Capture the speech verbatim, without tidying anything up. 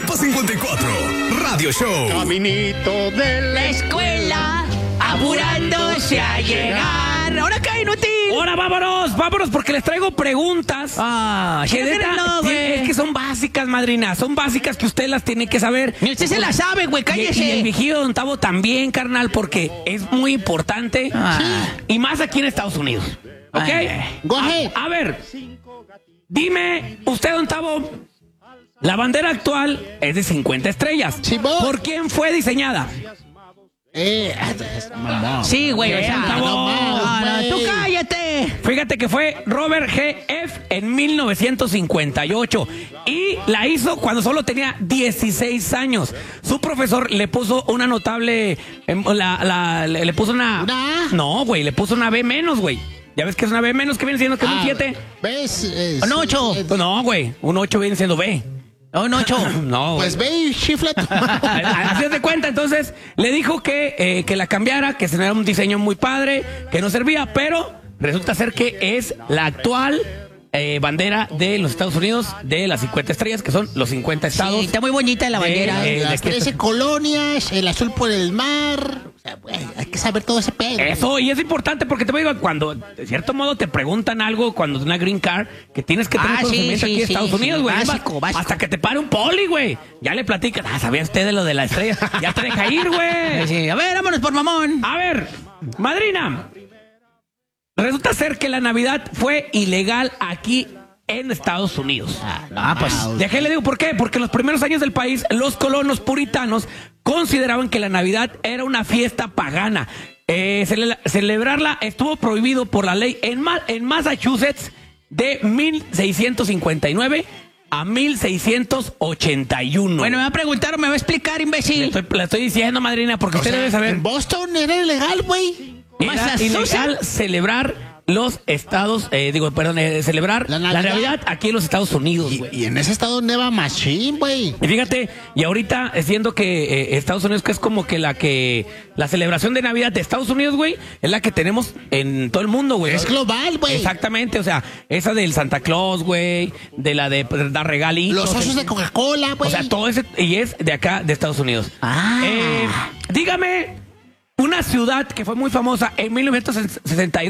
Prepa cincuenta y cuatro, Radio Show. Caminito de la escuela, apurándose a llegar. ¿Ahora qué, inútil? Ahora vámonos, vámonos, porque les traigo preguntas. Ah, que ¿qué neta, no, güey? es que son básicas, madrina. Son básicas que usted las tiene que saber. Ni usted se la sabe, güey, Y, cállese. y el viejillo Don Tavo también, carnal, porque es muy importante. Ah. Y más aquí en Estados Unidos. ¿Ok? Ay. Go ahead. A, a ver, dime, usted, Don Tavo, la bandera actual es de cincuenta estrellas. Sí, vos. ¿Por quién fue diseñada? Eh, mamón. Sí, güey, o Bien, sea, Tavo. no, no, güey. tú cállate. Fíjate que fue Robert G. F. en mil novecientos cincuenta y ocho y la hizo cuando solo tenía dieciséis años. Su profesor le puso una notable, em, la, la- le, le puso una... ¿Una A? No, güey, le puso una B menos, güey. ¿Ya ves que es una B menos? Que viene siendo que es un Ah, siete. ¿Ves? Es- Un ocho. es- Pues no, güey, un ocho viene siendo B. No, no, ocho. No, Pues güey. ve y chifla tu madre. Así es de cuenta, entonces le dijo que, eh, que la cambiara, que se era un diseño muy padre, que no servía, pero resulta ser que es la actual eh, bandera de los Estados Unidos de las cincuenta estrellas, que son los cincuenta estados. Sí, está muy bonita la de- bandera. eh, Las de que- trece colonias, el azul por el mar. O sea, güey, hay que saber todo ese pedo. Eso, y es importante porque te digo, cuando de cierto modo te preguntan algo, cuando es una green card, que tienes que tener Ah, sí, conocimiento sí, aquí en sí, Estados sí. Unidos, güey. Básico, Hasta- básico. Hasta que te pare un poli, güey. Ya le platicas, ah, ¿sabía usted de lo de la estrella? Ya te deja ir, güey. Sí, a ver, vámonos por mamón. A ver, madrina, resulta ser que la Navidad fue ilegal aquí en Estados Unidos. Ah, pues. Déjale digo por qué, porque en los primeros años del país los colonos puritanos consideraban que la Navidad era una fiesta pagana. Eh, cele- celebrarla estuvo prohibido por la ley en, Ma- en Massachusetts de mil seiscientos cincuenta y nueve a mil seiscientos ochenta y uno. Bueno, me va a preguntar o me va a explicar, le imbécil. estoy, le estoy diciendo, madrina, porque O usted sea, debe saber. En Boston era ilegal, güey. Era Massachusetts. ilegal celebrar los estados, eh, digo, perdón, eh, celebrar La la Navidad. Navidad. aquí en los Estados Unidos, Y, güey. y en ese estado neva machín, güey. Y fíjate, y ahorita eh, siendo que eh, Estados Unidos, que es como que la que la celebración de Navidad de Estados Unidos, güey, es la que tenemos en todo el mundo, güey. Es global, güey. Exactamente, o sea, esa del Santa Claus, güey, de la de pues, dar regalitos. Los osos de Coca-Cola, güey. O sea, todo ese, y es de acá, de Estados Unidos. Ah. Eh, dígame, una ciudad que fue muy famosa en mil novecientos sesenta y dos.